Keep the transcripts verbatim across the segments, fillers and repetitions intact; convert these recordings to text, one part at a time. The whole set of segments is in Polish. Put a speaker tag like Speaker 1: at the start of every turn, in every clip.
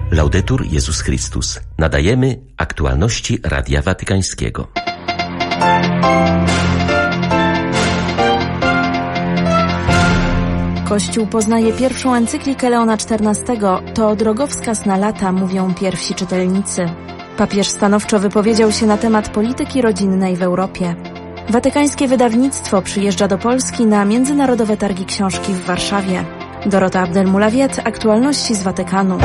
Speaker 1: Laudetur Jezus Chrystus. Nadajemy aktualności Radia Watykańskiego.
Speaker 2: Kościół poznaje pierwszą encyklikę Leona czternastego. To drogowskaz na lata, mówią pierwsi czytelnicy. Papież stanowczo wypowiedział się na temat polityki rodzinnej w Europie. Watykańskie wydawnictwo przyjeżdża do Polski na Międzynarodowe Targi Książki w Warszawie. Dorota Abdelmulawiet, aktualności z Watykanu.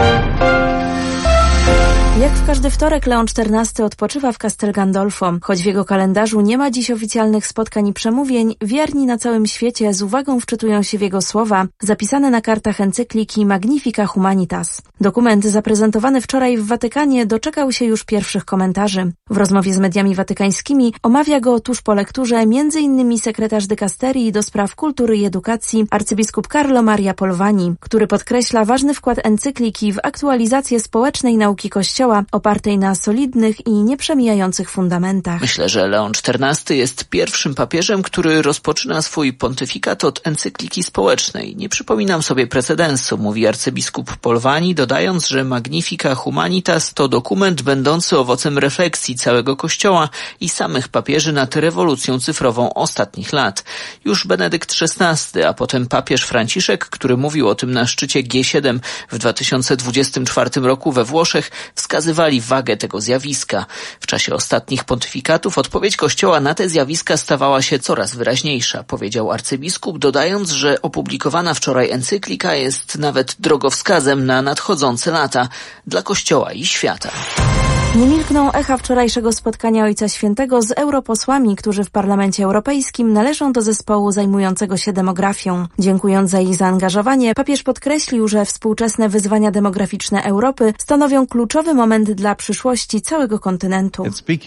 Speaker 2: Jak w każdy wtorek Leon czternasty odpoczywa w Castel Gandolfo. Choć w jego kalendarzu nie ma dziś oficjalnych spotkań i przemówień, wierni na całym świecie z uwagą wczytują się w jego słowa, zapisane na kartach encykliki Magnifica Humanitas. Dokument zaprezentowany wczoraj w Watykanie doczekał się już pierwszych komentarzy. W rozmowie z mediami watykańskimi omawia go tuż po lekturze m.in. sekretarz dykasterii do spraw kultury i edukacji arcybiskup Carlo Maria Polvani, który podkreśla ważny wkład encykliki w aktualizację społecznej nauki Kościoła, opartej na solidnych i nieprzemijających fundamentach.
Speaker 3: Myślę, że Leon czternasty jest pierwszym papieżem, który rozpoczyna swój pontyfikat od encykliki społecznej. Nie przypominam sobie precedensu, mówi arcybiskup Polvani, dodając, że Magnifica Humanitas to dokument będący owocem refleksji całego Kościoła i samych papieży nad rewolucją cyfrową ostatnich lat. Już Benedykt szesnasty, a potem papież Franciszek, który mówił o tym na szczycie G siedem w dwa tysiące dwudziestym czwartym roku we Włoszech, wskazywali wagę tego zjawiska. W czasie ostatnich pontyfikatów odpowiedź Kościoła na te zjawiska stawała się coraz wyraźniejsza, powiedział arcybiskup, dodając, że opublikowana wczoraj encyklika jest nawet drogowskazem na nadchodzące lata dla Kościoła i świata.
Speaker 2: Nie milkną echa wczorajszego spotkania Ojca Świętego z europosłami, którzy w Parlamencie Europejskim należą do zespołu zajmującego się demografią. Dziękując za ich zaangażowanie, papież podkreślił, że współczesne wyzwania demograficzne Europy stanowią kluczowy moment dla przyszłości całego kontynentu.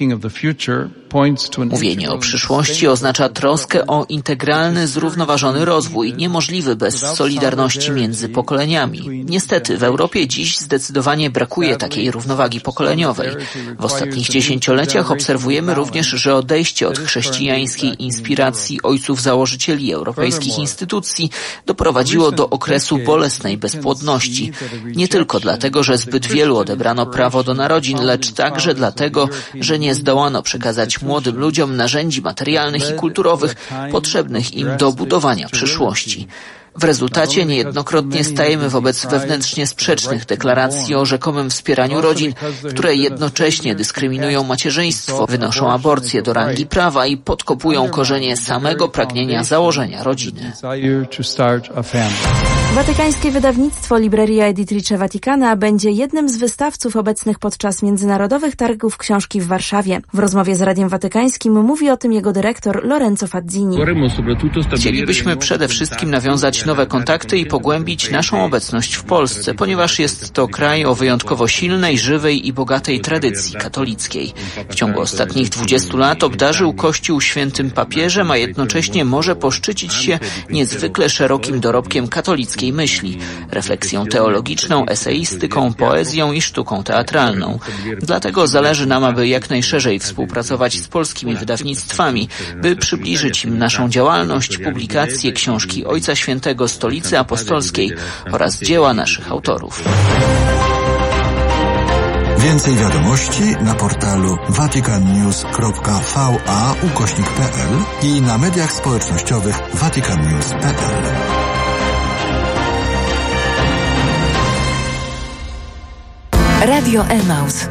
Speaker 3: Mówienie o przyszłości oznacza troskę o integralny, zrównoważony rozwój, niemożliwy bez solidarności między pokoleniami. Niestety w Europie dziś zdecydowanie brakuje takiej równowagi pokoleniowej. W ostatnich dziesięcioleciach obserwujemy również, że odejście od chrześcijańskiej inspiracji ojców założycieli europejskich instytucji doprowadziło do okresu bolesnej bezpłodności. Nie tylko dlatego, że zbyt wielu odebrano prawo do narodzin, lecz także dlatego, że nie zdołano przekazać młodym ludziom narzędzi materialnych i kulturowych potrzebnych im do budowania przyszłości. W rezultacie niejednokrotnie stajemy wobec wewnętrznie sprzecznych deklaracji o rzekomym wspieraniu rodzin, które jednocześnie dyskryminują macierzyństwo, wynoszą aborcję do rangi prawa i podkopują korzenie samego pragnienia założenia rodziny.
Speaker 2: Watykańskie wydawnictwo Libreria Editrice Vaticana będzie jednym z wystawców obecnych podczas Międzynarodowych Targów Książki w Warszawie. W rozmowie z Radiem Watykańskim mówi o tym jego dyrektor Lorenzo Fazzini.
Speaker 3: Chcielibyśmy przede wszystkim nawiązać nowe kontakty i pogłębić naszą obecność w Polsce, ponieważ jest to kraj o wyjątkowo silnej, żywej i bogatej tradycji katolickiej. W ciągu ostatnich dwudziestu lat obdarzył Kościół świętym papieżem, a jednocześnie może poszczycić się niezwykle szerokim dorobkiem katolickiej myśli, refleksją teologiczną, eseistyką, poezją i sztuką teatralną. Dlatego zależy nam, aby jak najszerzej współpracować z polskimi wydawnictwami, by przybliżyć im naszą działalność, publikacje, książki Ojca Świętego, Stolicy Apostolskiej oraz dzieła naszych autorów.
Speaker 4: Więcej wiadomości na portalu vaticannews kropka va ukośnik pl i na mediach społecznościowych vaticannews kropka pl.
Speaker 5: Radio Emaus.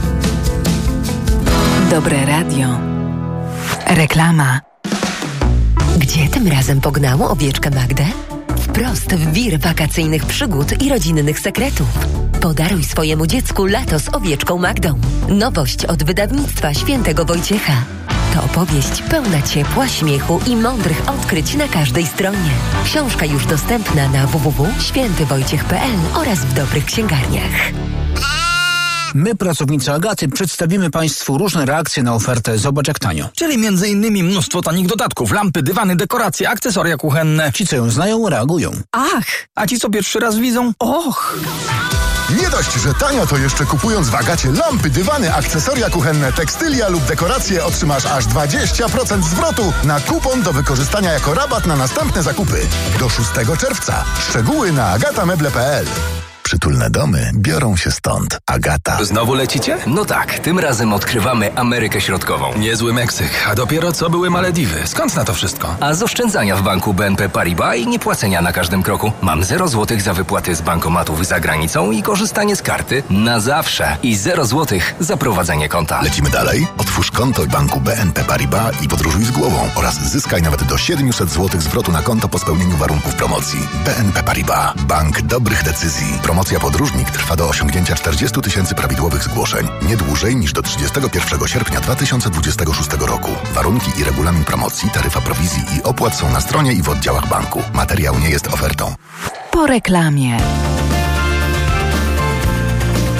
Speaker 5: Dobre radio. Reklama. Gdzie tym razem pognało owieczkę Magdę? Wprost w wir wakacyjnych przygód i rodzinnych sekretów. Podaruj swojemu dziecku lato z owieczką Magdą. Nowość od wydawnictwa Świętego Wojciecha. To opowieść pełna ciepła, śmiechu i mądrych odkryć na każdej stronie. Książka już dostępna na w w w kropka święty wojciech kropka p l oraz w dobrych księgarniach.
Speaker 6: My, pracownicy Agaty, przedstawimy Państwu różne reakcje na ofertę Zobacz jak tanio.
Speaker 7: Czyli między innymi mnóstwo tanich dodatków, lampy, dywany, dekoracje, akcesoria kuchenne.
Speaker 6: Ci, co ją znają, reagują.
Speaker 7: Ach! A ci, co pierwszy raz widzą? Och!
Speaker 8: Nie dość, że tanio, to jeszcze kupując w Agacie lampy, dywany, akcesoria kuchenne, tekstylia lub dekoracje otrzymasz aż dwadzieścia procent zwrotu na kupon do wykorzystania jako rabat na następne zakupy. Do szóstego czerwca. Szczegóły na agata meble kropka p l. Przytulne domy biorą się stąd. Agata.
Speaker 9: Znowu lecicie? No tak, tym razem odkrywamy Amerykę Środkową.
Speaker 7: Niezły Meksyk, a dopiero co były Malediwy. Skąd na to wszystko?
Speaker 9: A z oszczędzania w banku B N P Paribas i niepłacenia na każdym kroku. Mam zero złotych za wypłaty z bankomatów za granicą i korzystanie z karty na zawsze. I zero złotych za prowadzenie konta.
Speaker 8: Lecimy dalej? Otwórz konto w banku B N P Paribas i podróżuj z głową oraz zyskaj nawet do siedemset złotych zwrotu na konto po spełnieniu warunków promocji. B N P Paribas. Bank dobrych decyzji. Promocja podróżnik trwa do osiągnięcia czterdziestu tysięcy prawidłowych zgłoszeń. Nie dłużej niż do trzydziestego pierwszego sierpnia dwa tysiące dwudziestego szóstego roku. Warunki i regulamin promocji, taryfa prowizji i opłat są na stronie i w oddziałach banku. Materiał nie jest ofertą.
Speaker 5: Po reklamie.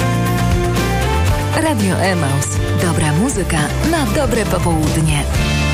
Speaker 5: Radio Emaus. Dobra muzyka na dobre popołudnie.